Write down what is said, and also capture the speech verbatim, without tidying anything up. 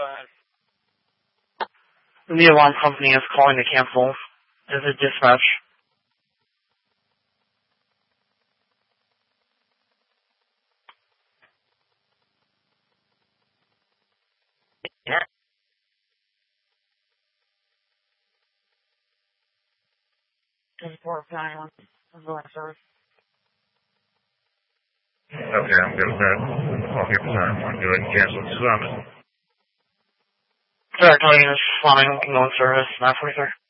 The alarm company is calling to cancel. This is dispatch. Yeah. twenty-four nine one service. Okay, I'm good with that. I'll get time. I'm doing cancel the summit. Sorry, calling is flying, no service, nine forty-three.